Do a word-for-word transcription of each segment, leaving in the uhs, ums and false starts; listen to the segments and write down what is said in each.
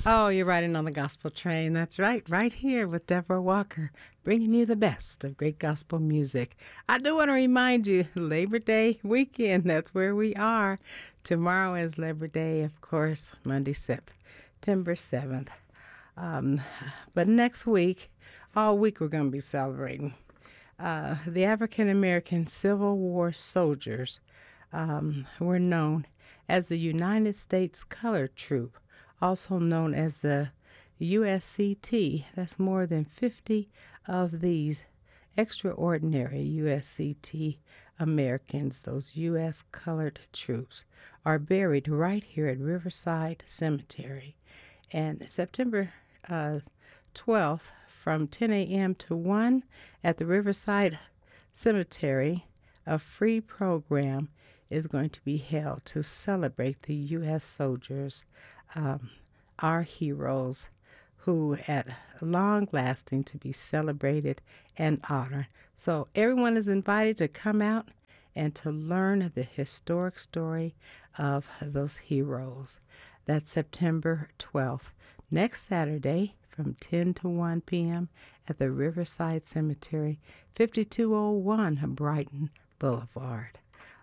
Oh, you're riding on the gospel train. That's right, right here with Deborah Walker, bringing you the best of great gospel music. I do want to remind you, Labor Day weekend, that's where we are. Tomorrow is Labor Day, of course, Monday, September seventh. Um, but next week, all week we're going to be celebrating. Uh, the African American Civil War soldiers um, were known as the United States Colored Troop, also known as the U S C T. That's more than fifty of these extraordinary U S C T Americans, those U S colored troops, are buried right here at Riverside Cemetery. And September uh, twelfth, from ten a.m. to one at the Riverside Cemetery, a free program is going to be held to celebrate the U S soldiers, um, our heroes, who at long lasting to be celebrated and honored. So everyone is invited to come out and to learn the historic story of those heroes. That's September twelfth, next Saturday from ten to one p.m. at the Riverside Cemetery, fifty-two oh one Brighton Boulevard.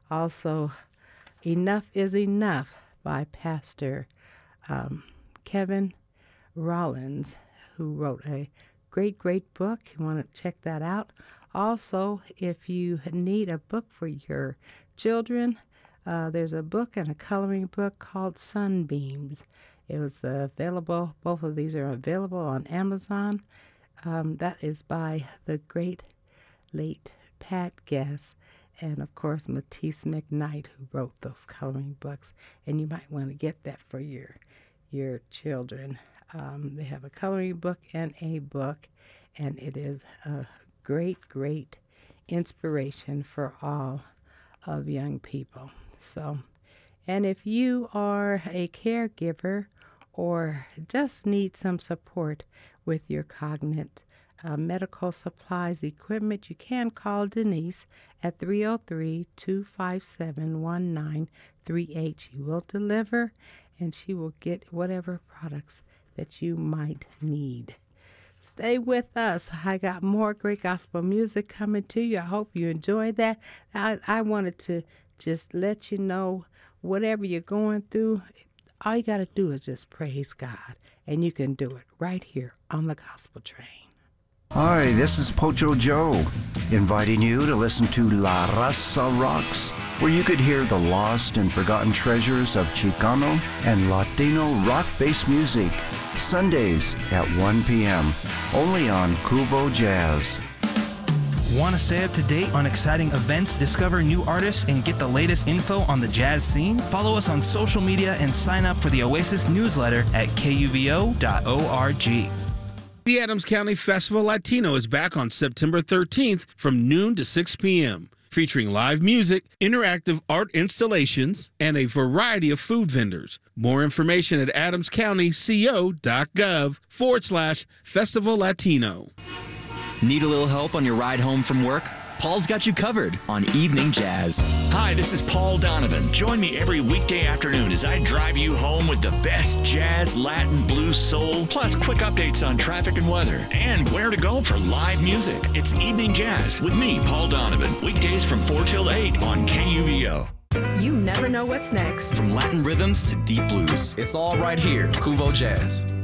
Also, Enough is Enough by Pastor um, Kevin Rollins, who wrote a great, great book. You want to check that out. Also, if you need a book for your children, uh, there's a book and a coloring book called Sunbeams. It was uh, available, both of these are available on Amazon. Um, that is by the great late Pat Guess, and of course Matisse McKnight, who wrote those coloring books. And you might want to get that for your your children. Um, they have a coloring book and a book, and it is a great, great inspiration for all of young people. So, and if you are a caregiver or just need some support with your cognate uh, medical supplies equipment, you can call Denise at three oh three, two five seven, one nine three eight. She will deliver, and she will get whatever products that you might need. Stay with us. I got more great gospel music coming to you. I hope you enjoyed that. I, I wanted to just let you know, whatever you're going through, all you got to do is just praise God, and you can do it right here on the Gospel Train. Hi, this is Pocho Joe, inviting you to listen to La Raza Rocks, where you could hear the lost and forgotten treasures of Chicano and Latino rock-based music, Sundays at one p.m., only on Cuvo Jazz. Want to stay up to date on exciting events, discover new artists, and get the latest info on the jazz scene? Follow us on social media and sign up for the Oasis newsletter at K U V O dot org. The Adams County Festival Latino is back on September thirteenth from noon to six p.m., featuring live music, interactive art installations, and a variety of food vendors. More information at adamscountyco.gov forward slash Festival Latino. Need a little help on your ride home from work? Paul's got you covered on Evening Jazz. Hi, this is Paul Donovan. Join me every weekday afternoon as I drive you home with the best jazz, Latin, blues, soul, plus quick updates on traffic and weather, and where to go for live music. It's Evening Jazz with me, Paul Donovan, weekdays from four till eight on K U V O. You never know what's next. From Latin rhythms to deep blues. It's all right here, Cuvo Jazz.